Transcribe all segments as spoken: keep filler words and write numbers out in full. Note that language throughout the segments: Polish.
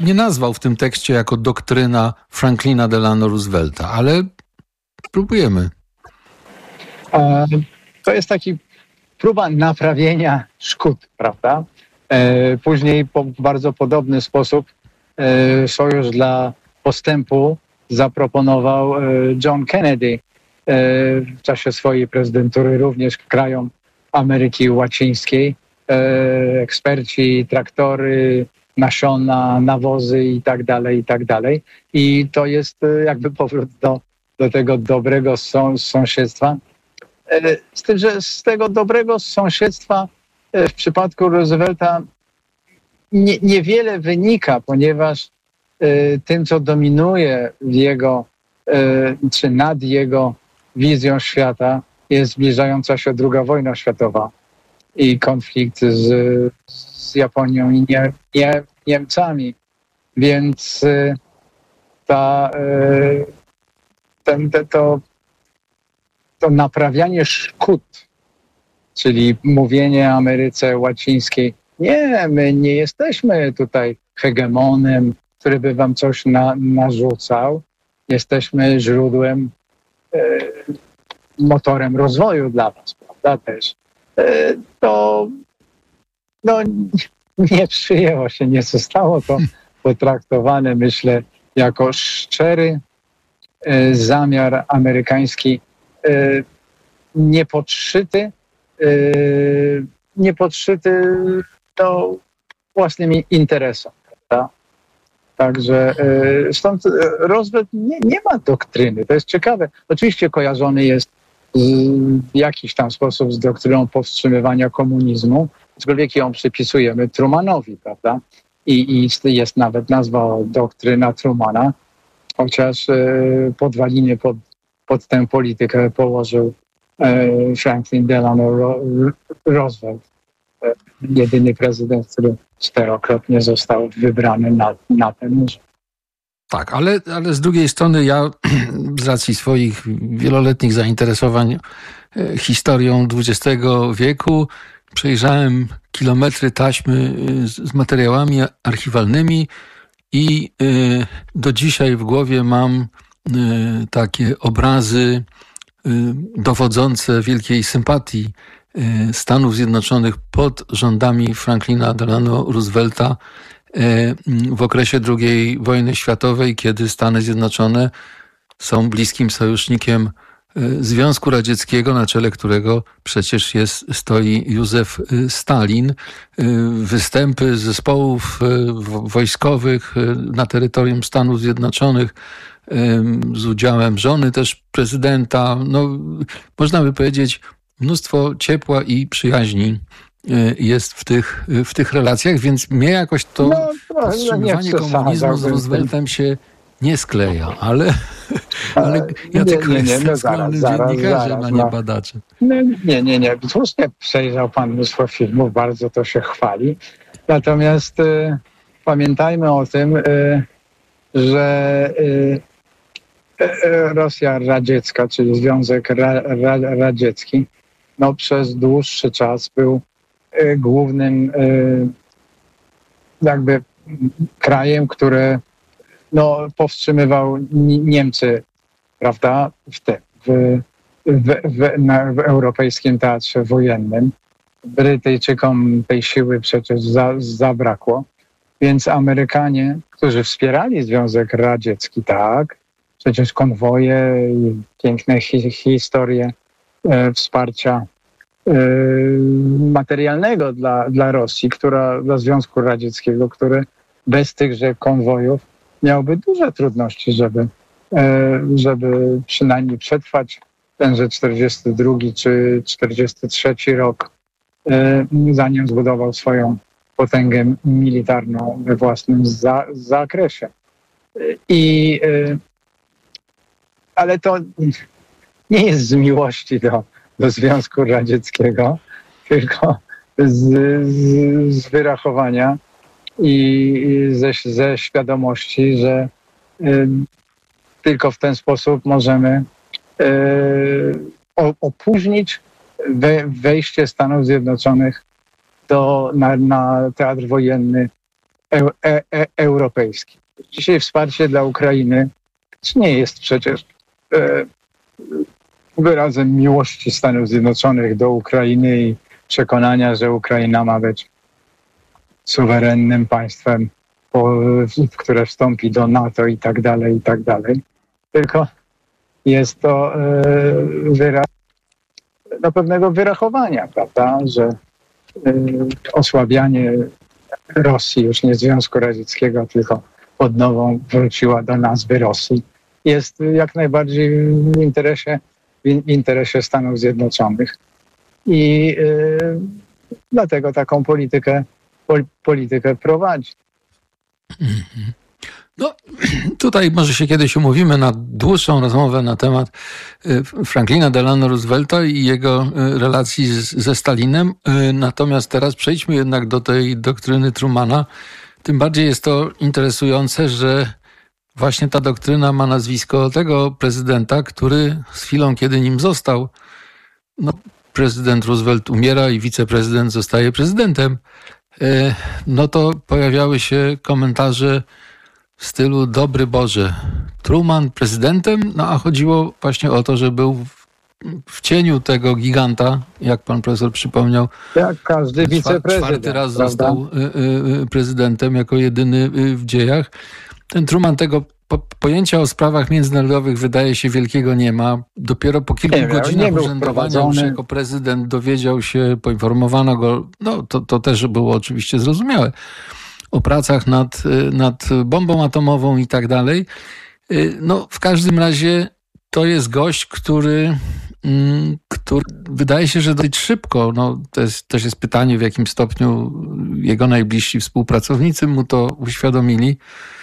nie nazwał w tym tekście jako doktryna Franklina Delano Roosevelta, ale próbujemy. To jest taki próba naprawienia szkód, prawda? Później po bardzo podobny sposób Sojusz dla Postępu zaproponował John Kennedy w czasie swojej prezydentury również krajom Ameryki Łacińskiej. Eksperci, traktory, nasiona, nawozy i tak dalej, i tak dalej. I to jest jakby powrót do, do tego dobrego sąsiedztwa. Z tym, że z tego dobrego sąsiedztwa w przypadku Roosevelta nie, niewiele wynika, ponieważ tym, co dominuje w jego, czy nad jego wizją świata, jest zbliżająca się druga wojna światowa i konflikt z, z Japonią i nie, nie, Niemcami. Więc ta, ten, te, to, to naprawianie szkód, czyli mówienie Ameryce Łacińskiej, nie, my nie jesteśmy tutaj hegemonem, który by wam coś na, narzucał. Jesteśmy źródłem, e, motorem rozwoju dla was, prawda, też. E, to no, nie przyjęło się, nie zostało to potraktowane, myślę, jako szczery e, zamiar amerykański, e, niepodszyty, e, niepodszyty no, własnym interesom, prawda? Także y, stąd Roosevelt nie, nie ma doktryny. To jest ciekawe. Oczywiście kojarzony jest w jakiś tam sposób z doktryną powstrzymywania komunizmu, aczkolwiek ją przypisujemy Trumanowi, prawda? I, i jest nawet nazwa doktryna Trumana, chociaż y, podwaliny pod, pod tę politykę położył y, Franklin Delano Roosevelt. Jedyny prezydent, który czterokrotnie został wybrany na, na ten urząd. Tak, ale, ale z drugiej strony ja z racji swoich wieloletnich zainteresowań historią dwudziestego wieku przejrzałem kilometry taśmy z materiałami archiwalnymi i do dzisiaj w głowie mam takie obrazy dowodzące wielkiej sympatii Stanów Zjednoczonych pod rządami Franklina Delano Roosevelta w okresie drugiej wojny światowej, kiedy Stany Zjednoczone są bliskim sojusznikiem Związku Radzieckiego, na czele którego przecież jest, stoi Józef Stalin. Występy zespołów wojskowych na terytorium Stanów Zjednoczonych z udziałem żony też prezydenta, no można by powiedzieć, mnóstwo ciepła i przyjaźni jest w tych, w tych relacjach, więc mnie jakoś to no, powstrzymywanie komunizmu z Rooseveltem się nie skleja, ale, ale ja tylko nie, nie, jestem no, skromnym zaraz, dziennikarzem, zaraz, a nie no. badaczem. No, nie, nie, nie. Słusznie przejrzał pan mnóstwo filmów, bardzo to się chwali. Natomiast y, pamiętajmy o tym, y, że y, y, Rosja radziecka, czyli Związek Ra, Ra, Radziecki, no, przez dłuższy czas był y, głównym y, jakby krajem, który no, powstrzymywał Niemcy, prawda, w, te, w, w, w, na, w europejskim teatrze wojennym. Brytyjczykom tej siły przecież za, zabrakło, więc Amerykanie, którzy wspierali Związek Radziecki, tak, przecież konwoje i piękne hi, historie e, wsparcia e, materialnego dla, dla Rosji, która, dla Związku Radzieckiego, który bez tychże konwojów miałby duże trudności, żeby, żeby przynajmniej przetrwać tenże czterdziesty drugi czy czterdziesty trzeci rok, zanim zbudował swoją potęgę militarną we własnym za, zakresie. I, ale to nie jest z miłości do, do Związku Radzieckiego, tylko z, z, z wyrachowania i ze, ze świadomości, że y, tylko w ten sposób możemy y, o, opóźnić we, wejście Stanów Zjednoczonych do, na, na teatr wojenny e, e, e, europejski. Dzisiaj wsparcie dla Ukrainy nie jest przecież e, wyrazem miłości Stanów Zjednoczonych do Ukrainy i przekonania, że Ukraina ma być suwerennym państwem, po, które wstąpi do NATO i tak dalej, i tak dalej. Tylko jest to e, wyraz do pewnego wyrachowania, prawda, że e, osłabianie Rosji, już nie Związku Radzieckiego, tylko odnową wróciła do nazwy Rosji, jest jak najbardziej w interesie, w interesie Stanów Zjednoczonych. I e, dlatego taką politykę, pol, politykę prowadzi. No, tutaj może się kiedyś umówimy na dłuższą rozmowę na temat Franklina Delano Roosevelta i jego relacji z, ze Stalinem. Natomiast teraz przejdźmy jednak do tej doktryny Trumana. Tym bardziej jest to interesujące, że właśnie ta doktryna ma nazwisko tego prezydenta, który z chwilą, kiedy nim został, no, prezydent Roosevelt umiera i wiceprezydent zostaje prezydentem, no to pojawiały się komentarze w stylu dobry Boże, Truman prezydentem, no a chodziło właśnie o to, że był w, w cieniu tego giganta, jak pan profesor przypomniał, jak każdy wiceprezydent. Czwarty raz prawda? został y, y, prezydentem jako jedyny y, w dziejach. Ten Truman tego po, pojęcia o sprawach międzynarodowych wydaje się wielkiego nie ma. Dopiero po kilku nie godzinach nie urzędowania już jako prezydent dowiedział się, poinformowano go, no to, to też było oczywiście zrozumiałe, o pracach nad, nad bombą atomową i tak dalej. No w każdym razie to jest gość, który, który wydaje się, że dość szybko, no to jest, też jest pytanie, w jakim stopniu jego najbliżsi współpracownicy mu to uświadomili,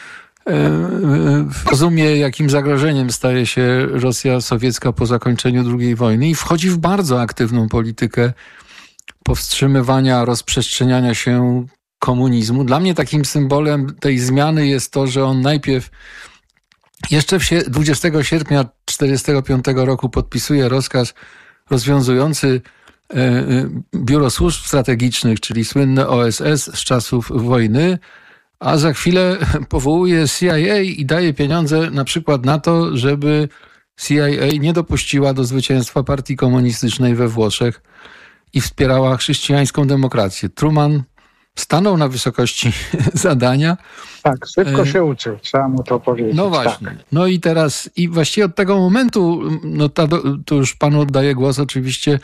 rozumie, jakim zagrożeniem staje się Rosja sowiecka po zakończeniu drugiej wojny i wchodzi w bardzo aktywną politykę powstrzymywania, rozprzestrzeniania się komunizmu. Dla mnie takim symbolem tej zmiany jest to, że on najpierw jeszcze dwudziestego sierpnia tysiąc dziewięćset czterdziestego piątego roku podpisuje rozkaz rozwiązujący Biuro Służb Strategicznych, czyli słynne O S S z czasów wojny, a za chwilę powołuje C I A i daje pieniądze na przykład na to, żeby C I A nie dopuściła do zwycięstwa partii komunistycznej we Włoszech i wspierała chrześcijańską demokrację. Truman stanął na wysokości zadania. Tak, szybko się uczył, trzeba mu to powiedzieć. No właśnie. Tak. No i teraz, i właściwie od tego momentu, no ta, to już panu oddaję głos oczywiście,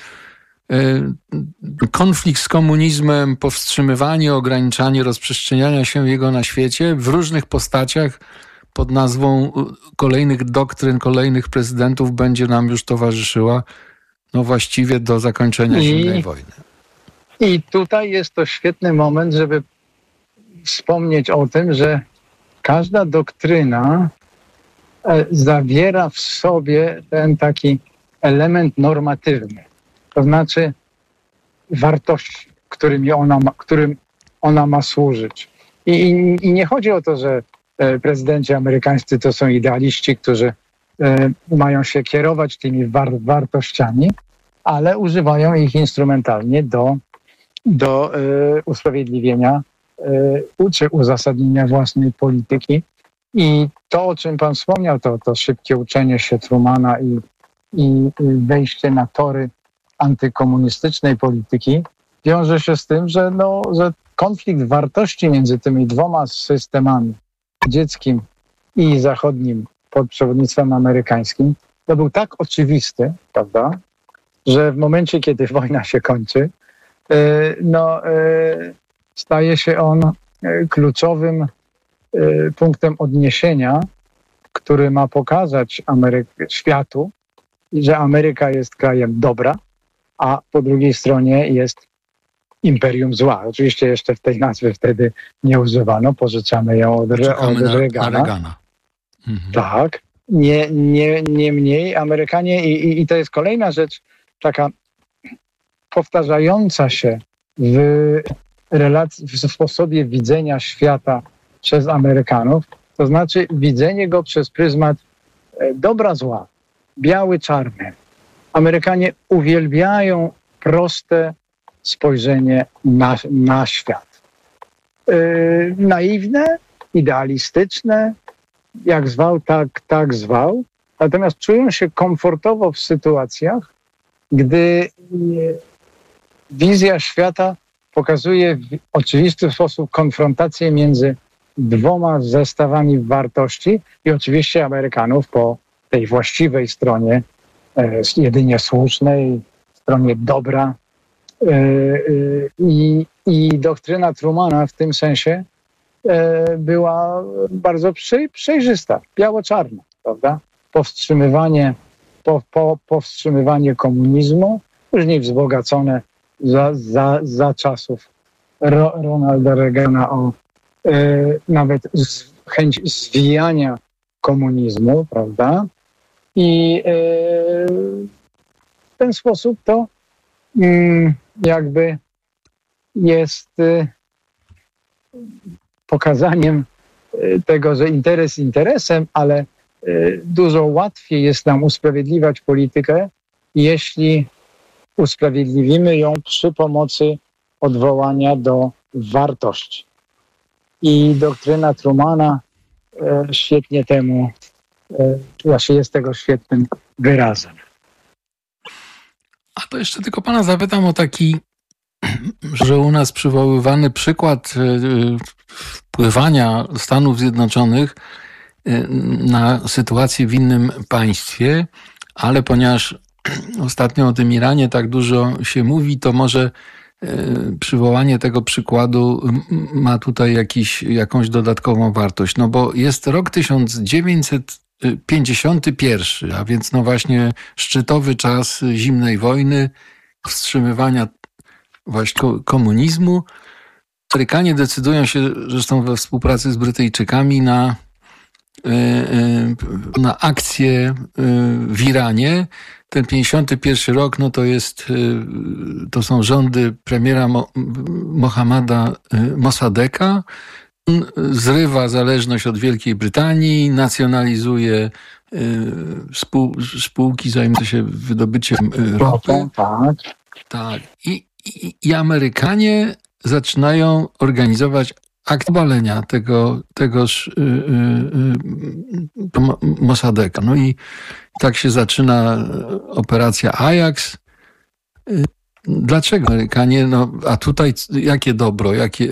konflikt z komunizmem, powstrzymywanie, ograniczanie rozprzestrzeniania się jego na świecie w różnych postaciach pod nazwą kolejnych doktryn, kolejnych prezydentów będzie nam już towarzyszyła, no właściwie do zakończenia I, zimnej wojny. I tutaj jest to świetny moment, żeby wspomnieć o tym, że każda doktryna zawiera w sobie ten taki element normatywny. To znaczy wartości, którymi ona ma, którym ona ma służyć. I, i, I nie chodzi o to, że prezydenci amerykańscy to są idealiści, którzy e, mają się kierować tymi war, wartościami, ale używają ich instrumentalnie do, do e, usprawiedliwienia e, czy uzasadnienia własnej polityki. I to, o czym pan wspomniał, to, to szybkie uczenie się Trumana i, i wejście na tory antykomunistycznej polityki wiąże się z tym, że, no, że konflikt wartości między tymi dwoma systemami, dzieckim i zachodnim pod przewodnictwem amerykańskim, to był tak oczywisty, prawda, że w momencie, kiedy wojna się kończy, no, staje się on kluczowym punktem odniesienia, który ma pokazać Amery- światu, że Ameryka jest krajem dobra, a po drugiej stronie jest imperium zła. Oczywiście jeszcze w tej nazwy wtedy nie używano, pożyczamy ją od, Re- od na, Reagana. na Reagana. Mhm. Tak. Nie, nie, nie mniej Amerykanie i, i, i to jest kolejna rzecz taka powtarzająca się w relacji, w sposobie widzenia świata przez Amerykanów, to znaczy widzenie go przez pryzmat dobra, zła, biały, czarny. Amerykanie uwielbiają proste spojrzenie na, na świat. yy, naiwne, idealistyczne, jak zwał, tak, tak zwał. Natomiast czują się komfortowo w sytuacjach, gdy wizja świata pokazuje w oczywisty sposób konfrontację między dwoma zestawami wartości i oczywiście Amerykanów po tej właściwej stronie, e, jedynie słusznej, stronie dobra. E, e, i, I doktryna Trumana w tym sensie e, była bardzo przy, przejrzysta, biało-czarna, prawda? Powstrzymywanie, po, po, powstrzymywanie komunizmu, później wzbogacone za, za, za czasów Ro, Ronalda Reagana o e, nawet z, chęć zwijania komunizmu, prawda? I e, w ten sposób to mm, jakby jest e, pokazaniem tego, że interes interesem, ale e, dużo łatwiej jest nam usprawiedliwiać politykę, jeśli usprawiedliwimy ją przy pomocy odwołania do wartości. I doktryna Trumana e, świetnie temu, e, właśnie jest tego świetnym wyrazem. A to jeszcze tylko pana zapytam o taki, że u nas przywoływany przykład e, wpływania Stanów Zjednoczonych e, na sytuację w innym państwie, ale ponieważ ostatnio o tym Iranie tak dużo się mówi, to może przywołanie tego przykładu ma tutaj jakiś, jakąś dodatkową wartość. No bo jest rok tysiąc dziewięćset pięćdziesiąty pierwszy, a więc no właśnie szczytowy czas zimnej wojny, wstrzymywania właśnie komunizmu. Amerykanie decydują się, zresztą we współpracy z Brytyjczykami, na na akcję w Iranie. Ten pięćdziesiąty pierwszy rok, no to jest, to są rządy premiera Mohammada Mossadeka. On zrywa zależność od Wielkiej Brytanii, nacjonalizuje spół, spółki zajmujące się wydobyciem ropy. Tak. Tak. I, i, i Amerykanie zaczynają organizować akt obalenia tego, tegoż y, y, y, Mossadeka. No i tak się zaczyna operacja Ajax. Y, dlaczego Amerykanie? No, a tutaj jakie dobro, jakie...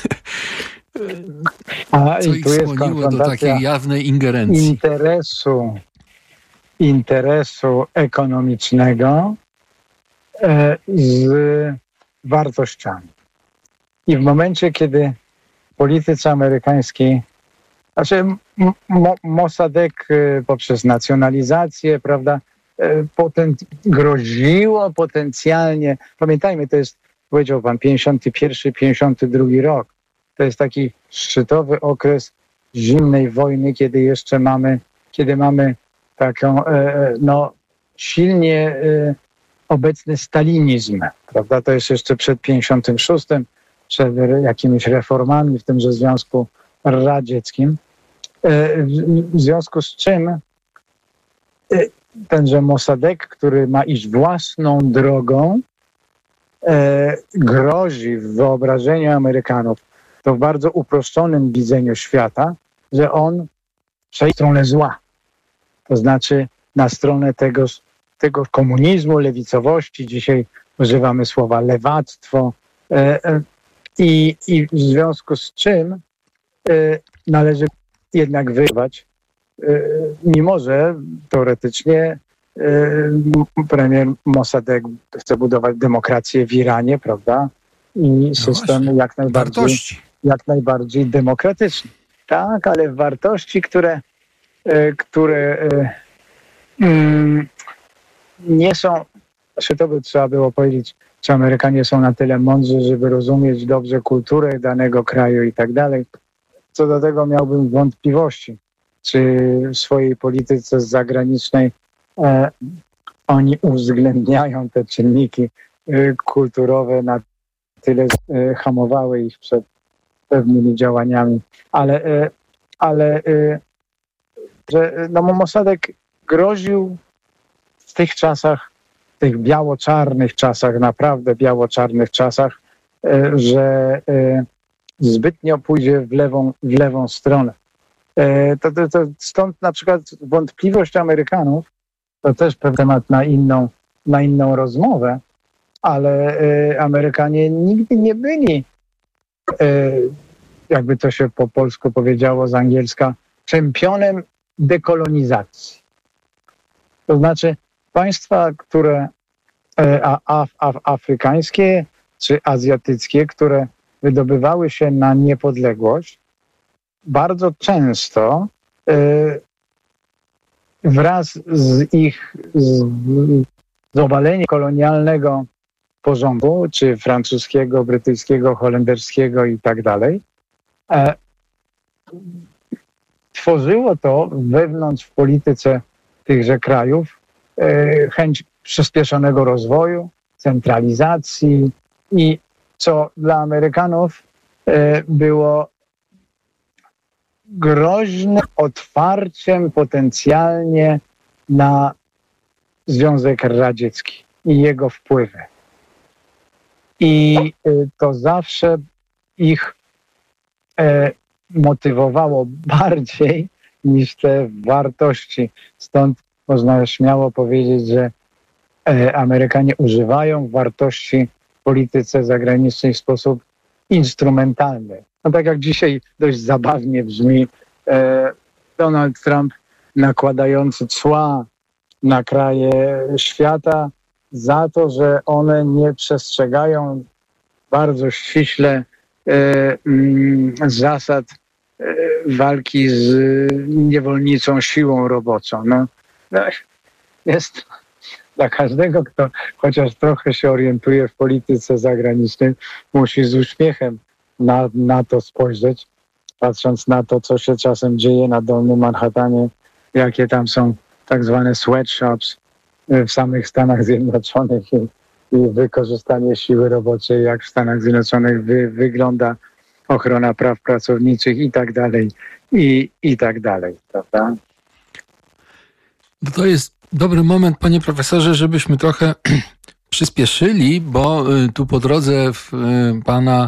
A, co ich skłoniło do takiej jawnej ingerencji? Interesu, interesu ekonomicznego e, z wartościami. I w momencie, kiedy polityce amerykańskiej, znaczy Mo, Mossadek poprzez nacjonalizację, prawda, poten, groziło potencjalnie, pamiętajmy, to jest, powiedział pan, pięćdziesiąty pierwszy pięćdziesiąty drugi rok. To jest taki szczytowy okres zimnej wojny, kiedy jeszcze mamy, kiedy mamy taką, no, silnie obecny stalinizm, prawda, to jest jeszcze przed pięćdziesiątym szóstym, przed jakimiś reformami w tymże Związku Radzieckim, w związku z czym tenże Mossadek, który ma iść własną drogą, grozi w wyobrażeniu Amerykanów, to w bardzo uproszczonym widzeniu świata, że on przejdzie w stronę zła. To znaczy na stronę tego, tego komunizmu, lewicowości. Dzisiaj używamy słowa lewactwo. I, i w związku z czym y, należy jednak wyrywać, y, mimo że teoretycznie y, premier Mossadek chce budować demokrację w Iranie, prawda? I system no jak najbardziej, jak najbardziej demokratyczny. Tak, ale wartości, które, y, które y, y, nie są, znaczy to by trzeba było powiedzieć, czy Amerykanie są na tyle mądrzy, żeby rozumieć dobrze kulturę danego kraju i tak dalej. Co do tego miałbym wątpliwości, czy w swojej polityce zagranicznej e, oni uwzględniają te czynniki e, kulturowe, na tyle e, hamowały ich przed pewnymi działaniami. Ale, e, ale e, że no, Mossadek groził w tych czasach, w tych biało-czarnych czasach, naprawdę biało-czarnych czasach, że zbytnio pójdzie w lewą, w lewą stronę. To, to, to stąd na przykład wątpliwość Amerykanów, to też pewien temat na inną, na inną rozmowę, ale Amerykanie nigdy nie byli, jakby to się po polsku powiedziało z angielska, czempionem dekolonizacji. To znaczy państwa, które a, a, a, afrykańskie czy azjatyckie, które wydobywały się na niepodległość, bardzo często y, wraz z ich z, z obaleniem kolonialnego porządku, czy francuskiego, brytyjskiego, holenderskiego i tak dalej, e, tworzyło to wewnątrz w polityce tychże krajów e, chęć przyspieszonego rozwoju, centralizacji i co dla Amerykanów e, było groźnym otwarciem potencjalnie na Związek Radziecki i jego wpływy. I to zawsze ich e, motywowało bardziej niż te wartości. Stąd można śmiało powiedzieć, że e, Amerykanie używają wartości w polityce zagranicznej w sposób instrumentalny. No tak jak dzisiaj dość zabawnie brzmi e, Donald Trump nakładający cła na kraje świata za to, że one nie przestrzegają bardzo ściśle e, m, zasad e, walki z niewolniczą siłą roboczą. No, no, jest dla każdego, kto chociaż trochę się orientuje w polityce zagranicznej, musi z uśmiechem na, na to spojrzeć, patrząc na to, co się czasem dzieje na Dolnym Manhattanie, jakie tam są tak zwane sweatshops w samych Stanach Zjednoczonych i, i wykorzystanie siły roboczej, jak w Stanach Zjednoczonych wy, wygląda ochrona praw pracowniczych i tak dalej, i, i tak dalej, prawda? No to jest dobry moment, panie profesorze, żebyśmy trochę przyspieszyli, bo tu po drodze w pana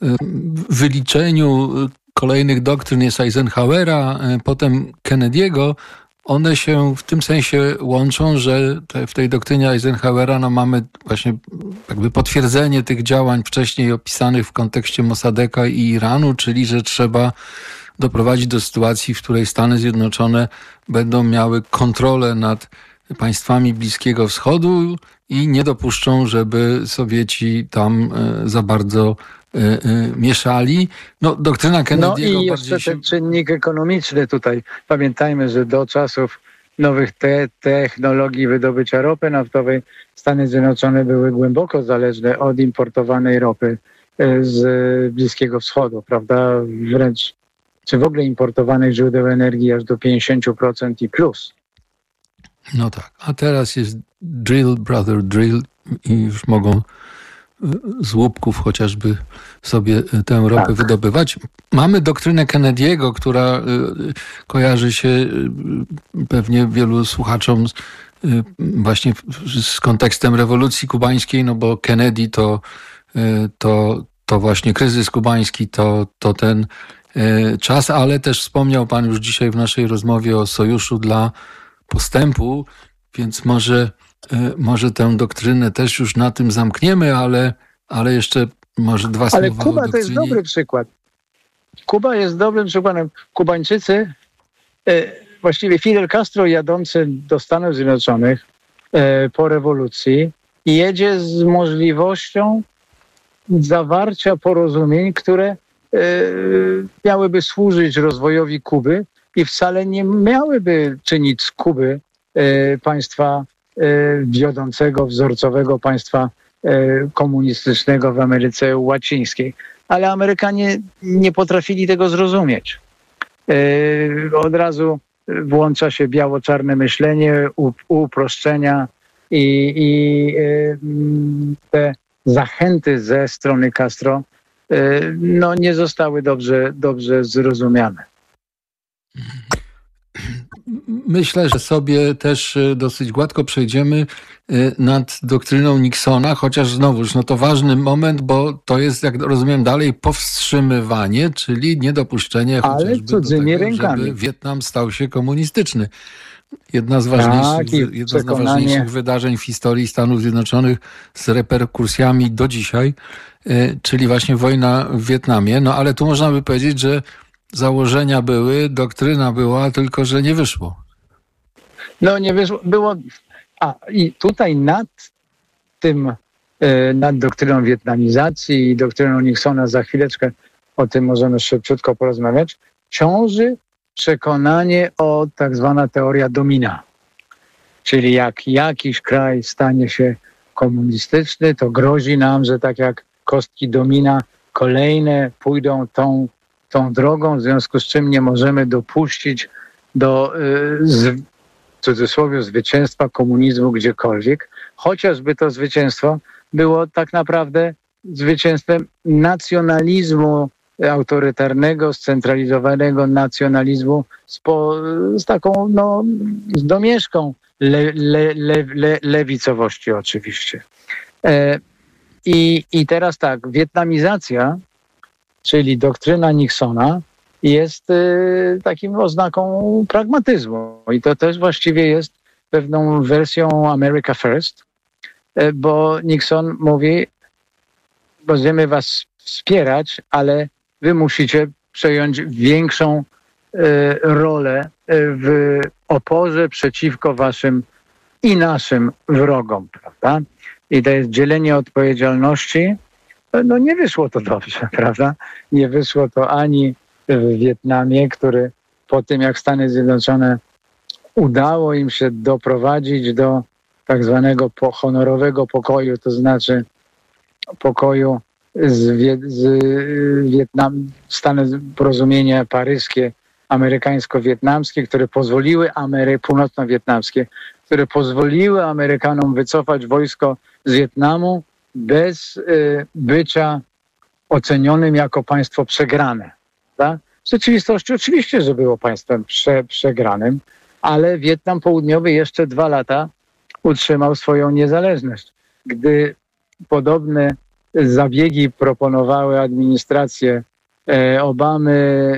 wyliczeniu kolejnych doktryn jest Eisenhowera, potem Kennedy'ego. One się w tym sensie łączą, że te, w tej doktrynie Eisenhowera no, mamy właśnie jakby potwierdzenie tych działań wcześniej opisanych w kontekście Mossadeka i Iranu, czyli że trzeba doprowadzić do sytuacji, w której Stany Zjednoczone będą miały kontrolę nad państwami Bliskiego Wschodu i nie dopuszczą, żeby Sowieci tam za bardzo y, y, mieszali. No, doktryna Kennedy'ego... No i jeszcze się... ten czynnik ekonomiczny tutaj. Pamiętajmy, że do czasów nowych te technologii wydobycia ropy naftowej Stany Zjednoczone były głęboko zależne od importowanej ropy z Bliskiego Wschodu, prawda? Wręcz czy w ogóle importowanych źródeł energii aż do pięćdziesiąt procent i plus. No tak, a teraz jest drill, brother, drill i już mogą z łupków chociażby sobie tę ropę tak wydobywać. Mamy doktrynę Kennedy'ego, która kojarzy się pewnie wielu słuchaczom właśnie z kontekstem rewolucji kubańskiej, no bo Kennedy to, to, to właśnie kryzys kubański, to, to ten czas, ale też wspomniał pan już dzisiaj w naszej rozmowie o Sojuszu dla Postępu, więc może, może tę doktrynę też już na tym zamkniemy, ale, ale jeszcze może dwa słowa. Ale Kuba to jest dobry przykład. Kuba jest dobrym przykładem. Kubańczycy, właściwie Fidel Castro jadący do Stanów Zjednoczonych po rewolucji jedzie z możliwością zawarcia porozumień, które miałyby służyć rozwojowi Kuby i wcale nie miałyby czynić z Kuby e, państwa e, wiodącego, wzorcowego państwa e, komunistycznego w Ameryce Łacińskiej. Ale Amerykanie nie potrafili tego zrozumieć. E, od razu włącza się biało-czarne myślenie, u, uproszczenia i, i e, te zachęty ze strony Castro e, no, nie zostały dobrze, dobrze zrozumiane. myślę, że sobie też dosyć gładko przejdziemy nad doktryną Nixona, chociaż znowuż, no to ważny moment, bo to jest, jak rozumiem, dalej powstrzymywanie, czyli niedopuszczenie Ale chociażby cudzymi do tego, rękami. żeby Wietnam stał się komunistyczny. Jedna z ważniejszych, Tak, jedno z najważniejszych wydarzeń w historii Stanów Zjednoczonych z reperkusjami do dzisiaj, czyli właśnie wojna w Wietnamie. No ale tu można by powiedzieć, że założenia były, doktryna była, tylko że nie wyszło. No nie wyszło, było... A i tutaj nad tym, nad doktryną wietnamizacji i doktryną Nixona, za chwileczkę o tym możemy szybciutko porozmawiać, ciąży przekonanie o tak zwana teoria domina. Czyli jak jakiś kraj stanie się komunistyczny, to grozi nam, że tak jak kostki domina, kolejne pójdą tą, tą drogą, w związku z czym nie możemy dopuścić do y, z, w cudzysłowie zwycięstwa komunizmu gdziekolwiek, chociażby to zwycięstwo było tak naprawdę zwycięstwem nacjonalizmu autorytarnego, scentralizowanego nacjonalizmu z, po, z taką no, z domieszką le, le, le, le, lewicowości oczywiście. E, i, I teraz tak, wietnamizacja, czyli doktryna Nixona, jest e, takim oznaką pragmatyzmu i to też właściwie jest pewną wersją America First, e, bo Nixon mówi, będziemy was wspierać, ale wy musicie przejąć większą y, rolę w oporze przeciwko waszym i naszym wrogom, prawda? I to jest dzielenie odpowiedzialności. No nie wyszło to dobrze, prawda? Nie wyszło to ani w Wietnamie, który po tym, jak Stany Zjednoczone udało im się doprowadzić do tak zwanego po, honorowego pokoju, to znaczy pokoju z, Wie, z Wietnam, Stany porozumienie paryskie, amerykańsko-wietnamskie, które pozwoliły, Amery, północno-wietnamskie, które pozwoliły Amerykanom wycofać wojsko z Wietnamu bez y, bycia ocenionym jako państwo przegrane. Tak? W rzeczywistości oczywiście, że było państwem prze, przegranym, ale Wietnam Południowy jeszcze dwa lata utrzymał swoją niezależność. Gdy podobne zabiegi proponowały administracje Obamy,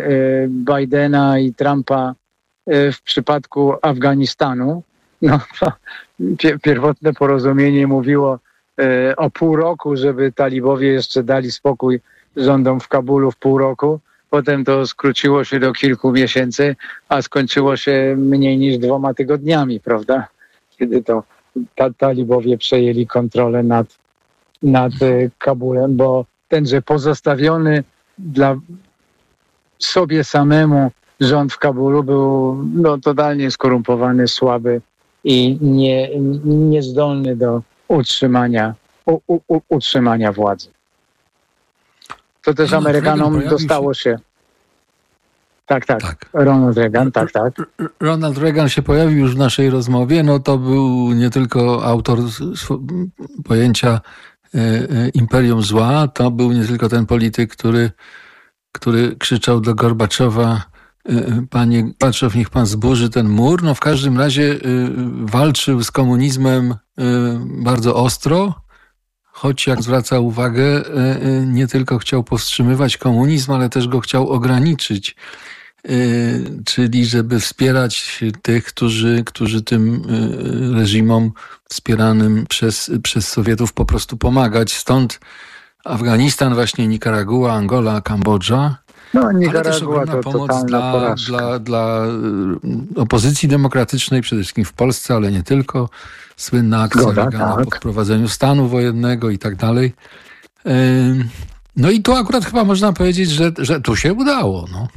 Bidena i Trumpa w przypadku Afganistanu, no to pierwotne porozumienie mówiło o pół roku, żeby talibowie jeszcze dali spokój rządom w Kabulu w pół roku. Potem to skróciło się do kilku miesięcy, a skończyło się mniej niż dwoma tygodniami, prawda? Kiedy to ta, talibowie przejęli kontrolę nad nad Kabulem, bo tenże pozostawiony dla sobie samemu rząd w Kabulu był no, totalnie skorumpowany, słaby i nie, niezdolny do utrzymania, u, u, utrzymania władzy. To też Ronald Amerykanom dostało się... się... Tak, tak, tak. Ronald Reagan, tak, tak. Ronald Reagan się pojawił już w naszej rozmowie. No to był nie tylko autor pojęcia imperium zła, to był nie tylko ten polityk, który, który krzyczał do Gorbaczowa: panie Gorbaczow, niech pan zburzy ten mur. No w każdym razie walczył z komunizmem bardzo ostro, choć jak zwraca uwagę, nie tylko chciał powstrzymywać komunizm, ale też go chciał ograniczyć. Czyli żeby wspierać tych, którzy, którzy tym reżimom wspieranym przez, przez Sowietów po prostu pomagać. Stąd Afganistan, właśnie Nikaragua, Angola, Kambodża. No, Nikaragua to pomoc dla, dla, dla opozycji demokratycznej, przede wszystkim w Polsce, ale nie tylko. Słynna akcja Zgoda, Reagana tak. po wprowadzeniu stanu wojennego i tak dalej. No i tu akurat chyba można powiedzieć, że, że tu się udało. No.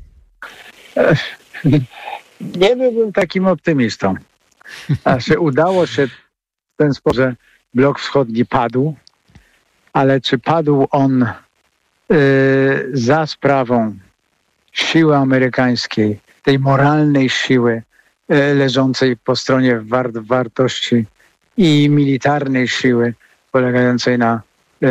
Nie byłbym takim optymistą. Znaczy, udało się w ten sposób, że blok wschodni padł, ale czy padł on y, za sprawą siły amerykańskiej, tej moralnej siły y, leżącej po stronie war, wartości i militarnej siły polegającej na y,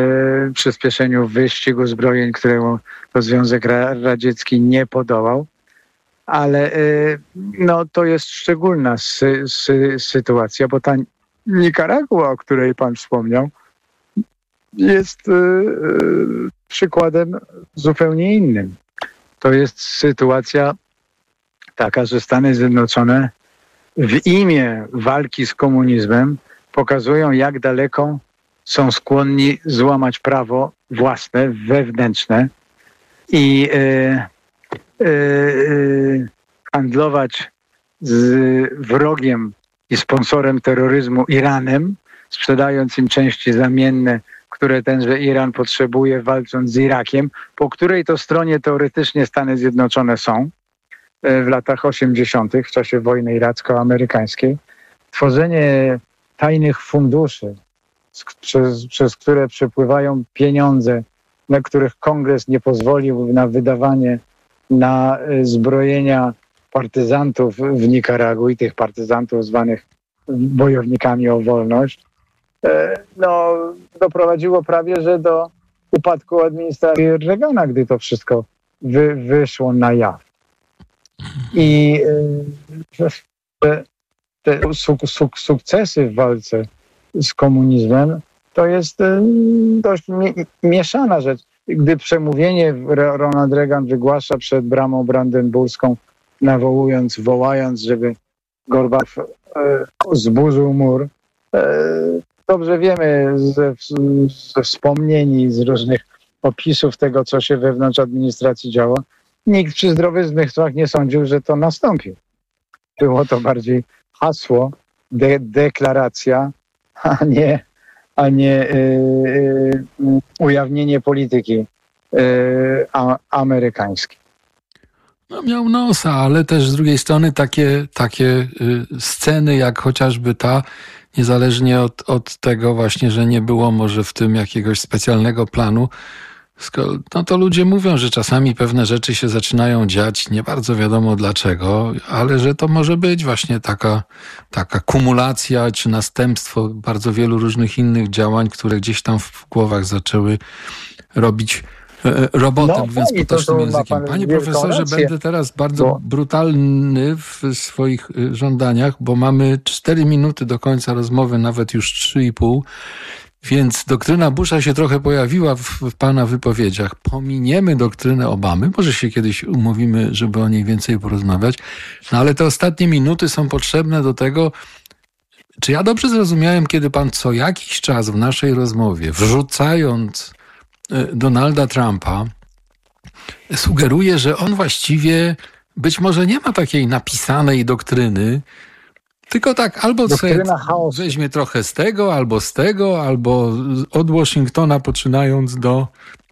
przyspieszeniu wyścigu zbrojeń, któremu to Związek Radziecki nie podołał? ale no, to jest szczególna sy, sy, sytuacja, bo ta Nikaragua, o której pan wspomniał, jest y, y, przykładem zupełnie innym. To jest sytuacja taka, że Stany Zjednoczone w imię walki z komunizmem pokazują, jak daleko są skłonni złamać prawo własne, wewnętrzne i y, y, y, handlować z wrogiem i sponsorem terroryzmu Iranem, sprzedając im części zamienne, które tenże Iran potrzebuje, walcząc z Irakiem, po której to stronie teoretycznie Stany Zjednoczone są w latach osiemdziesiątych, w czasie wojny iracko-amerykańskiej. Tworzenie tajnych funduszy, przez, przez które przepływają pieniądze, na których Kongres nie pozwolił na wydawanie na zbrojenia partyzantów w Nikaragui, tych partyzantów zwanych bojownikami o wolność, no, doprowadziło prawie że do upadku administracji Reagana, gdy to wszystko wy, wyszło na jaw. I te, te suk, suk, sukcesy w walce z komunizmem to jest dość mieszana rzecz. Gdy przemówienie Ronald Reagan wygłasza przed bramą brandenburską, nawołując, wołając, żeby Gorbaczów zburzył mur, dobrze wiemy ze, ze wspomnień i z różnych opisów tego, co się wewnątrz administracji działo, nikt przy zdrowych zmysłach nie sądził, że to nastąpi. Było to bardziej hasło, de, deklaracja, a nie, a nie yy, yy, ujawnienie polityki yy, a, amerykańskiej. No, miał nosa, ale też z drugiej strony takie, takie y, sceny, jak chociażby ta, niezależnie od, od tego właśnie, że nie było może w tym jakiegoś specjalnego planu, no to ludzie mówią, że czasami pewne rzeczy się zaczynają dziać, nie bardzo wiadomo dlaczego, ale że to może być właśnie taka, taka kumulacja czy następstwo bardzo wielu różnych innych działań, które gdzieś tam w głowach zaczęły robić robotę, no, mówiąc potocznym językiem. Panie profesorze, rację. Będę teraz bardzo bo... brutalny w swoich żądaniach, bo mamy cztery minuty do końca rozmowy, nawet już trzy i pół, więc doktryna Busha się trochę pojawiła w, w pana wypowiedziach. Pominiemy doktrynę Obamy, może się kiedyś umówimy, żeby o niej więcej porozmawiać, no ale te ostatnie minuty są potrzebne do tego. Czy ja dobrze zrozumiałem, kiedy pan co jakiś czas w naszej rozmowie, wrzucając Donalda Trumpa, sugeruje, że on właściwie być może nie ma takiej napisanej doktryny, tylko tak albo sobie weźmie trochę z tego, albo z tego, albo od Waszyngtona poczynając do,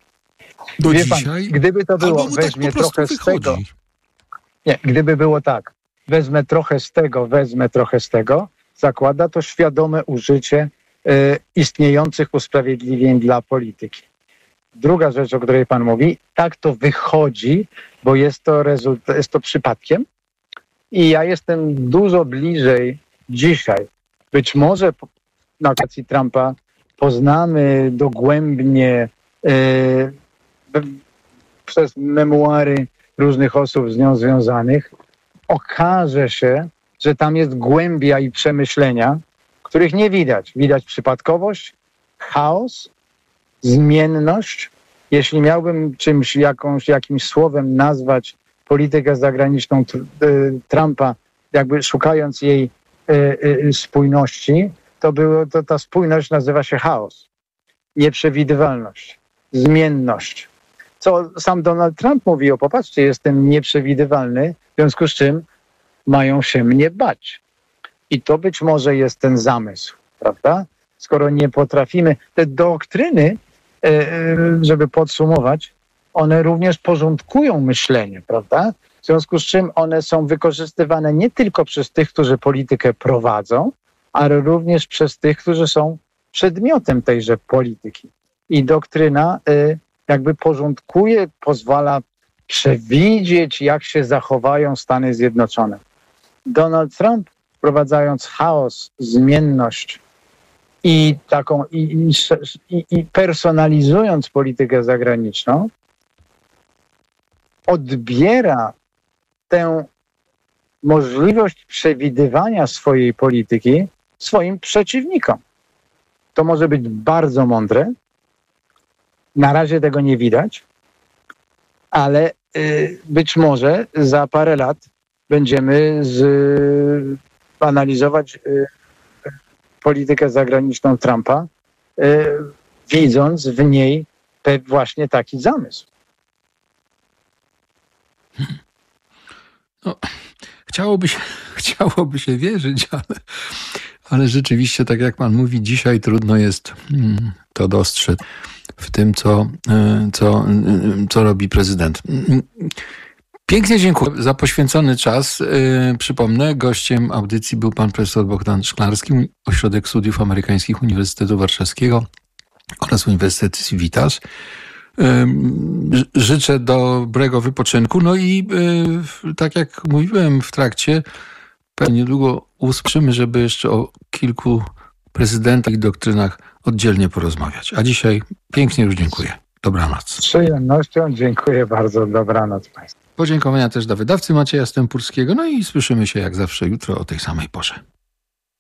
do Wie dzisiaj. Pan, gdyby to było, weźmie tak trochę wychodzi. z tego. Nie, gdyby było tak, wezmę trochę z tego, wezmę trochę z tego, zakłada to świadome użycie y, istniejących usprawiedliwień dla polityki. Druga rzecz, o której pan mówi, tak to wychodzi, bo jest to rezultat, jest to przypadkiem i ja jestem dużo bliżej dzisiaj. Być może na okazji Trumpa poznamy dogłębnie yy, przez memuary różnych osób z nią związanych. Okaże się, że tam jest głębia i przemyślenia, których nie widać. Widać przypadkowość, chaos, zmienność. Jeśli miałbym czymś, jakąś, jakimś słowem nazwać politykę zagraniczną Trumpa, jakby szukając jej y, y, spójności, to, było, to ta spójność nazywa się chaos, nieprzewidywalność, zmienność. Co sam Donald Trump mówi, o popatrzcie, jestem nieprzewidywalny, w związku z czym mają się mnie bać. I to być może jest ten zamysł, prawda? Skoro nie potrafimy, te doktryny, żeby podsumować, one również porządkują myślenie, prawda? W związku z czym one są wykorzystywane nie tylko przez tych, którzy politykę prowadzą, ale również przez tych, którzy są przedmiotem tejże polityki. I doktryna jakby porządkuje, pozwala przewidzieć, jak się zachowają Stany Zjednoczone. Donald Trump, wprowadzając chaos, zmienność i taką i, i, i personalizując politykę zagraniczną, odbiera tę możliwość przewidywania swojej polityki swoim przeciwnikom. To może być bardzo mądre. Na razie tego nie widać, ale y, być może za parę lat będziemy z, y, analizować y, politykę zagraniczną Trumpa, y, widząc w niej te, właśnie taki zamysł. No, chciałoby się, chciałoby się wierzyć, ale, ale rzeczywiście, tak jak pan mówi, dzisiaj trudno jest mm, to dostrzec w tym, co, y, co, y, co robi prezydent. Pięknie dziękuję za poświęcony czas. Yy, przypomnę, gościem audycji był pan profesor Bogdan Szklarski, Ośrodek Studiów Amerykańskich Uniwersytetu Warszawskiego oraz Uniwersytet Civitas. Yy, życzę dobrego wypoczynku. No i yy, tak jak mówiłem w trakcie, pewnie niedługo usłyszymy, żeby jeszcze o kilku prezydentach i doktrynach oddzielnie porozmawiać. A dzisiaj pięknie już dziękuję. Dobranoc. Z przyjemnością dziękuję bardzo. Dobranoc państwu. Podziękowania też dla wydawcy Macieja Stępurskiego. No i słyszymy się jak zawsze jutro o tej samej porze.